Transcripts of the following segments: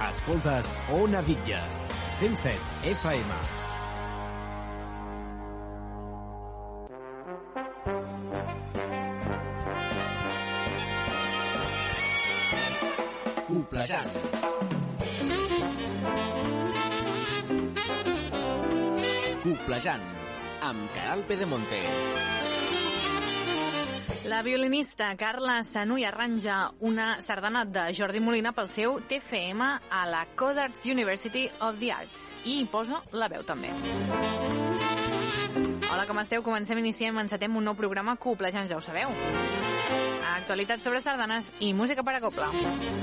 Escoltes Ona Bitlles, 107 FM. Coplejant. Coplejant, amb Caral Pedemonte. La violinista Carla Sanuy arranja una sardana de Jordi Molina pel seu TFM a la Codarts University of the Arts i hi posa la veu també. Hola, com esteu? Comencem, iniciem, encetem un nou programa Coplejant, ja ho sabeu. Actualitats sobre sardanes i música per a copla.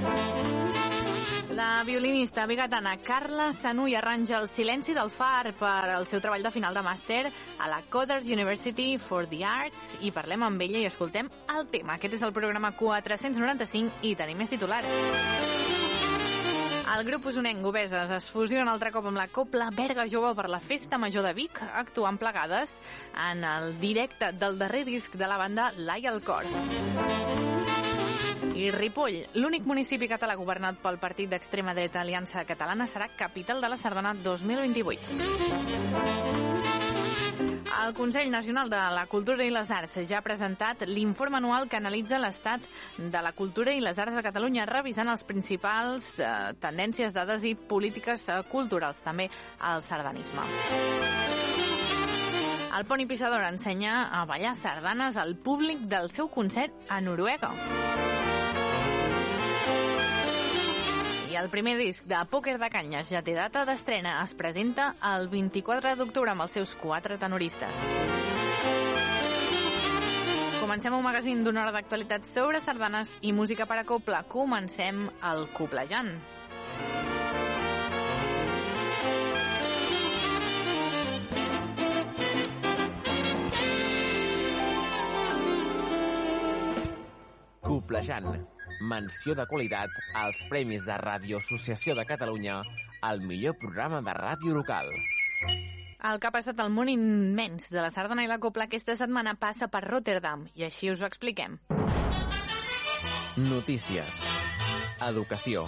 La violinista bigatana Carla Sanuy arranja El silenci del far per al seu treball de final de màster a la Codarts University for the Arts i parlem amb ella i escoltem el tema. Aquest és el programa 495 i tenim més titulars. El grup usonenc Goveses es fusiona altre cop amb la Copla Berga Jove per la Festa Major de Vic, actuant plegades en el directe del darrer disc de la banda L'Ai al Cor. I Ripoll, l'únic municipi català governat pel partit d'extrema dreta Aliança Catalana, serà capital de la Sardana 2028. El Consell Nacional de la Cultura i les Arts ja ha presentat l'informe anual que analitza l'estat de la cultura i les arts a Catalunya, revisant els principals tendències, dades i polítiques culturals, també el sardanisme. El Poni Pissador ensenya a ballar sardanes al públic del seu concert a Noruega. I el primer disc de Pòquer de Canyes ja té data d'estrena. Es presenta el 24 d'octubre amb els seus 4 tenoristes. Comencem un magazín d'una hora d'actualitat sobre sardanes i música per a copla. Comencem el Coplejant. Coplejant. Menció de qualitat als Premis de Ràdio Associació de Catalunya al millor programa de ràdio local. El que ha passat al món immens de la sardana i la copla aquesta setmana passa per Rotterdam i així us ho expliquem. Notícies. Educació.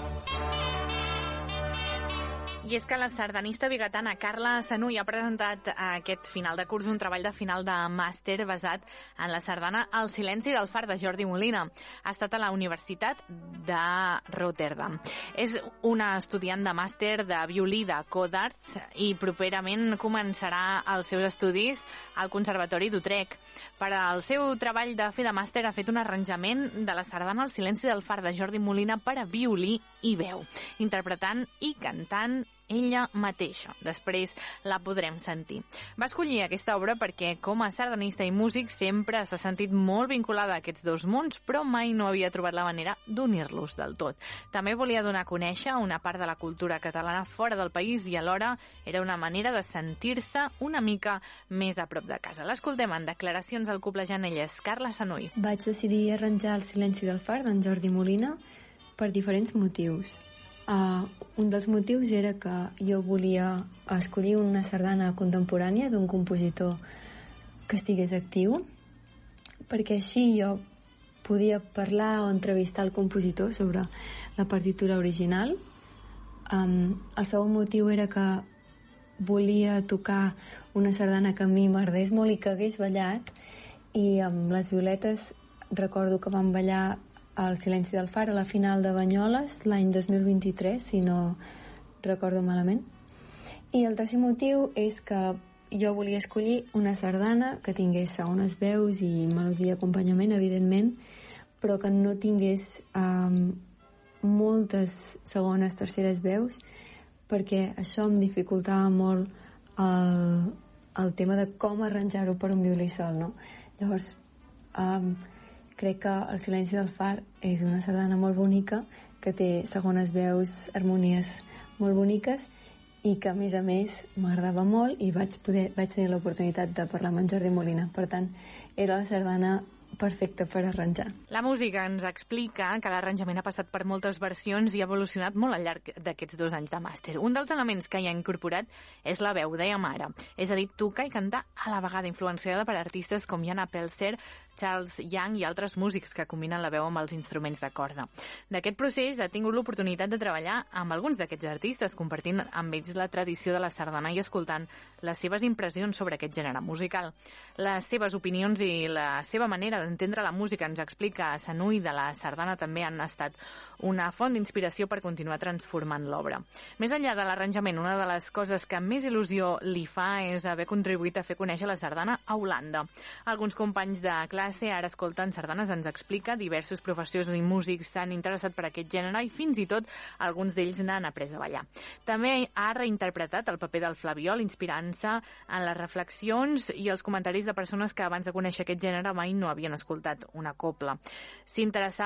I és que la sardanista bigatana Carla Sanuy ha presentat aquest final de curs un treball de final de màster basat en la sardana El silenci del far de Jordi Molina. Ha estat a la Universitat de Rotterdam. És una estudiant de màster de violí de Codarts i properament començarà els seus estudis al Conservatori d'Utrecht. Per al seu treball de fi de màster ha fet un arranjament de la sardana El silenci del far de Jordi Molina per a violí i veu, interpretant i cantant ella mateixa. Després la podrem sentir. Va escollir aquesta obra perquè, com a sardanista i músic, sempre s'ha sentit molt vinculada a aquests dos mons, però mai no havia trobat la manera d'unir-los del tot. També volia donar a conèixer una part de la cultura catalana fora del país i alhora era una manera de sentir-se una mica més a prop de casa. L'escoltem en declaracions al Coplejant. Ella és Carla Sanuy. Vaig decidir arranjar El silenci del far d'en Jordi Molina per diferents motius. Un dels motius era que jo volia escollir una sardana contemporània d'un compositor que estigués actiu, perquè així jo podia parlar o entrevistar el compositor sobre la partitura original. El segon motiu era que volia tocar una sardana que a mi m'agradés molt i que hagués ballat, i amb les Violetes recordo que vam ballar El silenci del far a la final de Banyoles l'any 2023, si no recordo malament. I el tercer motiu és que jo volia escollir una sardana que tingués segones veus i melodia d'acompanyament, evidentment, però que no tingués moltes segones, terceres veus, perquè això em dificultava molt el tema de com arranjar-ho per un violí sol, no? Llavors, crec que El silenci del far és una sardana molt bonica, que té segones veus, harmonies molt boniques i que a més m'agradava molt i vaig tenir l'oportunitat de parlar amb en Jordi Molina. Per tant, era la sardana perfecta per arranjar. La música ens explica que l'arranjament ha passat per moltes versions i ha evolucionat molt al llarg d'aquests 2 anys de màster. Un dels elements que hi ha incorporat és la veu, dèiem ara. És a dir, tocar i cantar a la vegada, influenciada per artistes com Jana Pelzer, Charles Young i altres músics que combinen la veu amb els instruments de corda. D'aquest procés ha tingut l'oportunitat de treballar amb alguns d'aquests artistes, compartint amb ells la tradició de la sardana i escoltant les seves impressions sobre aquest gènere musical. Les seves opinions i la seva manera d'entendre la música, ens explica Sanui, de la sardana també han estat una font d'inspiració per continuar transformant l'obra. Més enllà de l'arranjament, una de les coses que més il·lusió li fa és haver contribuït a fer conèixer la sardana a Holanda. Alguns companys de classe ara escolten sardanes, ens explica, diversos professors i músics s'han interessat per aquest gènere i fins i tot alguns d'ells n'han après a ballar. També ha reinterpretat el paper del flabiol, inspirant-se en les reflexions i els comentaris de persones que abans de conèixer aquest gènere mai no havien escoltat una copla. Li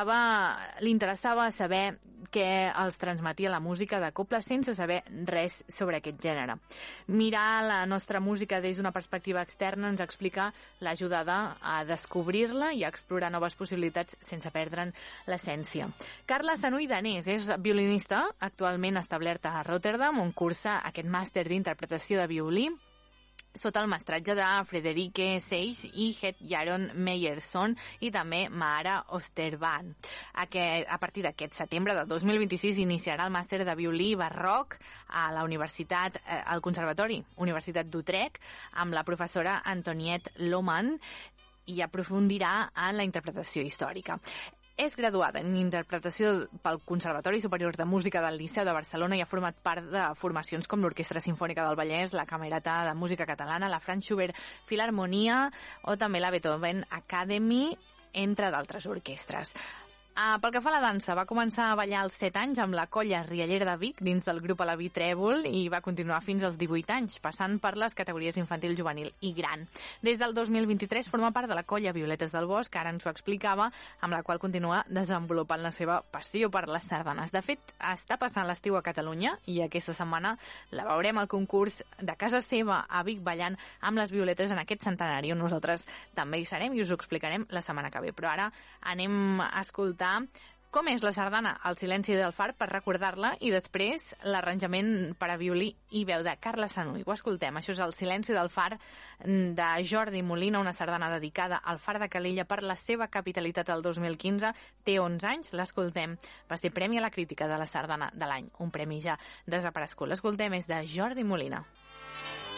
interessava saber què els transmetia la música de copla sense saber res sobre aquest gènere. Mirar la nostra música des d'una perspectiva externa, ens explica, l'ha ajudada a descobrir-la i a explorar noves possibilitats sense perdre'n l'essència. Carla Sanui Danés és violinista, actualment establerta a Rotterdam, on cursa aquest màster d'interpretació de violí sota el mestratge de Frederike Seix i Het-Jaron Meyerson i també Mara Osterbaan. A partir d'aquest setembre de 2026 iniciarà el màster de violí barroc a la Universitat, al Conservatori Universitat d'Utrecht, amb la professora Antoniette Lohmann, i aprofundirà en la interpretació històrica. És graduada en interpretació pel Conservatori Superior de Música del Liceu de Barcelona i ha format part de formacions com l'Orquestra Simfònica del Vallès, la Camerata de Música Catalana, la Franz Schubert Filharmonia o també la Beethoven Academy, entre d'altres orquestres. Pel que fa a la dansa, va començar a ballar als 7 anys amb la Colla Riallera de Vic dins del grup Alaví Trèvol i va continuar fins als 18 anys, passant per les categories infantil, juvenil i gran. Des del 2023 forma part de la Colla Violetes del Bosc, que ara ens ho explicava, amb la qual continua desenvolupant la seva passió per les sardanes. De fet, està passant l'estiu a Catalunya i aquesta setmana la veurem al concurs de casa seva a Vic ballant amb les Violetes en aquest centenari, on nosaltres també hi serem i us ho explicarem la setmana que ve. Però ara anem a escoltar com és la sardana El silenci del far per recordar-la i després l'arranjament per a violí i veu de Carla Sanui. Ho escoltem, això és El silenci del far de Jordi Molina, una sardana dedicada al far de Calella per la seva capitalitat el 2015. Té 11 anys, l'escoltem. Va ser Premi a la Crítica de la Sardana de l'any, un premi ja desaparegut. L'escoltem, és de Jordi Molina.